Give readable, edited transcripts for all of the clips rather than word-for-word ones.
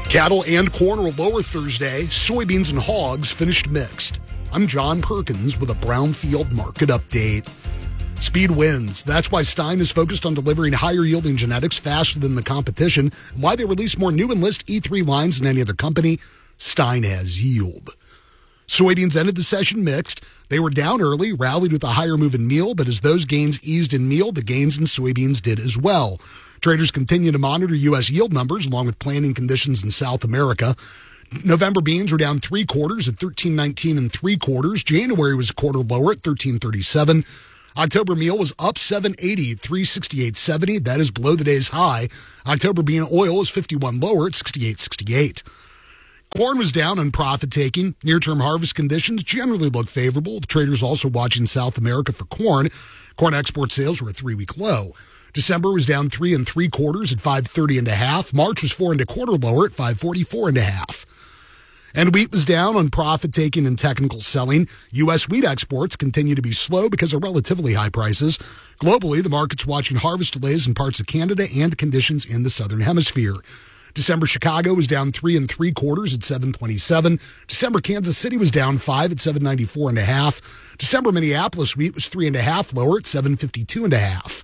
Cattle and corn were lower Thursday. Soybeans and hogs finished mixed. I'm John Perkins with a Brownfield market update. Speed wins. That's why Stein is focused on delivering higher yielding genetics faster than the competition. Why they release more new Enlist E3 lines than any other company. Stein has yield. Soybeans ended the session mixed. They were down early, rallied with a higher move in meal, but as those gains eased in meal, the gains in soybeans did as well. Traders continue to monitor U.S. yield numbers along with planting conditions in South America. November beans were down 3/4 at 13.19 3/4. January was a quarter lower at 13.37. October meal was up 7.80 at 368.70. That is below the day's high. October bean oil was 51 lower at 68.68. Corn was down on profit taking. Near-term harvest conditions generally look favorable. The traders also watching South America for corn. Corn export sales were a 3-week low. December was down 3 3/4 at 530.5. March was 4 1/4 lower at 544.5. And wheat was down on profit taking and technical selling. U.S. wheat exports continue to be slow because of relatively high prices. Globally, the market's watching harvest delays in parts of Canada and conditions in the southern hemisphere. December Chicago was down 3 3/4 at 727. December Kansas City was down 5 at 794.5. December Minneapolis wheat was 3.5 lower at 752.5.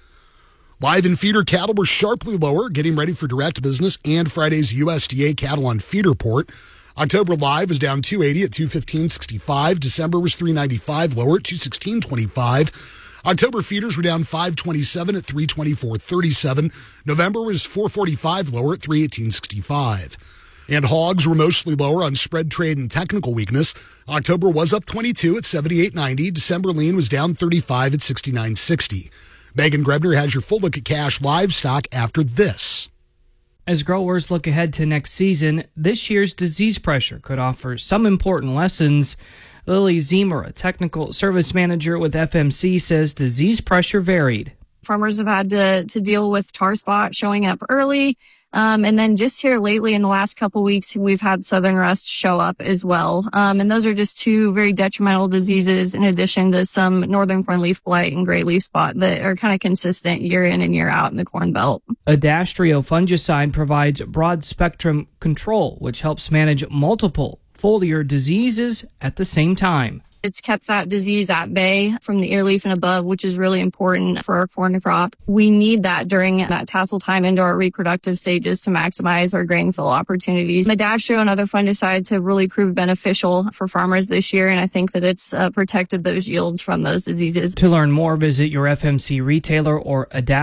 Live and feeder cattle were sharply lower, getting ready for direct business and Friday's USDA cattle on feed report. October live was down 280 at 215.65. December was 395 lower at 216.25. October feeders were down 527 at 324.37. November was 445 lower at 318.65. And hogs were mostly lower on spread trade and technical weakness. October was up 22 at 78.90. December lean was down 35 at 69.60. Megan Grebner has your full look at cash livestock after this. As growers look ahead to next season, this year's disease pressure could offer some important lessons. Lily Zemer, a technical service manager with FMC, says disease pressure varied. Farmers have had to deal with tar spot showing up early. And then just here lately in the last couple weeks, we've had southern rust show up as well. And those are just two very detrimental diseases in addition to some northern fern leaf blight and gray leaf spot that are kind of consistent year in and year out in the Corn Belt. Adastrio fungicide provides broad spectrum control, which helps manage multiple foliar diseases at the same time. It's kept that disease at bay from the ear leaf and above, which is really important for our corn crop. We need that during that tassel time into our reproductive stages to maximize our grain fill opportunities. Adastrio and other fungicides have really proved beneficial for farmers this year, and I think that it's protected those yields from those diseases. To learn more, visit your FMC retailer or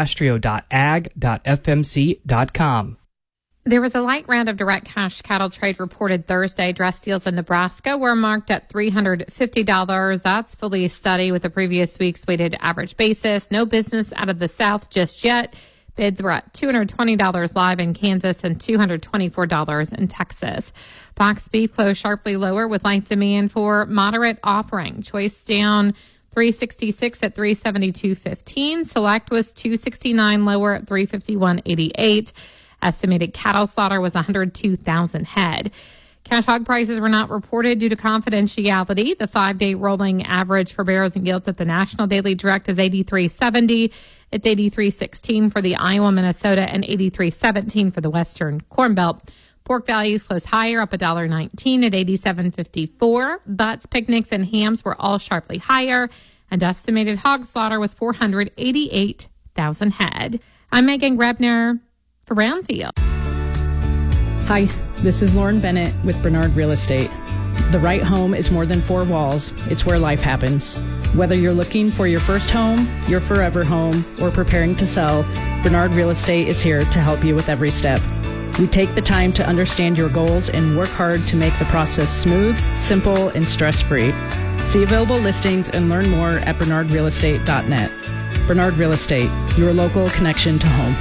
adastrio.ag.fmc.com. There was a light round of direct cash cattle trade reported Thursday. Dress deals in Nebraska were marked at $350. That's fully steady with the previous week's weighted average basis. No business out of the South just yet. Bids were at $220 live in Kansas and $224 in Texas. Box beef closed sharply lower with light demand for moderate offering. Choice down $366 at $372.15. Select was $269 lower at $351.88. Estimated cattle slaughter was 102,000 head. Cash hog prices were not reported due to confidentiality. The 5-day rolling average for barrows and gilts at the National Daily Direct is 83.70. It's 83.16 for the Iowa, Minnesota, and 83.17 for the Western Corn Belt. Pork values closed higher, up $1.19 at 87.54. Butts, picnics, and hams were all sharply higher, and estimated hog slaughter was 488,000 head. I'm Megan Grebner for Brownfield. Hi, this is Lauren Bennett with Bernard Real Estate. The right home is more than 4 walls. It's where life happens. Whether you're looking for your first home, your forever home, or preparing to sell, Bernard Real Estate is here to help you with every step. We take the time to understand your goals and work hard to make the process smooth, simple, and stress-free. See available listings and learn more at bernardrealestate.net. Bernard Real Estate, your local connection to home.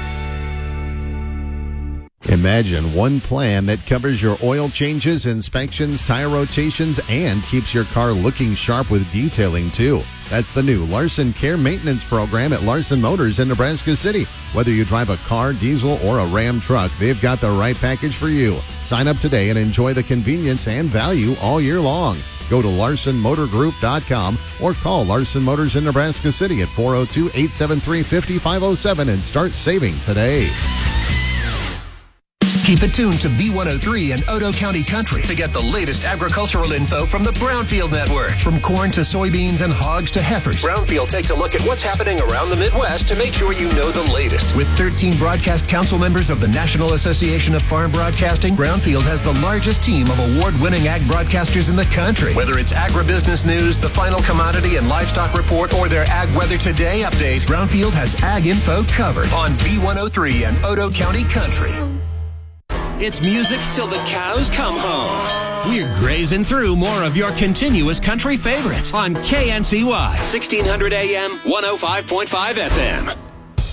Imagine one plan that covers your oil changes, inspections, tire rotations, and keeps your car looking sharp with detailing, too. That's the new Larson Care Maintenance Program at Larson Motors in Nebraska City. Whether you drive a car, diesel, or a Ram truck, they've got the right package for you. Sign up today and enjoy the convenience and value all year long. Go to LarsonMotorGroup.com or call Larson Motors in Nebraska City at 402-873-5507 and start saving today. Keep it tuned to B103 and Odo County Country to get the latest agricultural info from the Brownfield Network. From corn to soybeans and hogs to heifers, Brownfield takes a look at what's happening around the Midwest to make sure you know the latest. With 13 broadcast council members of the National Association of Farm Broadcasting, Brownfield has the largest team of award-winning ag broadcasters in the country. Whether it's agribusiness news, the final commodity and livestock report, or their Ag Weather Today updates, Brownfield has ag info covered on B103 and Odo County Country. It's music till the cows come home. We're grazing through more of your continuous country favorites on KNCY, 1600 AM, 105.5 FM.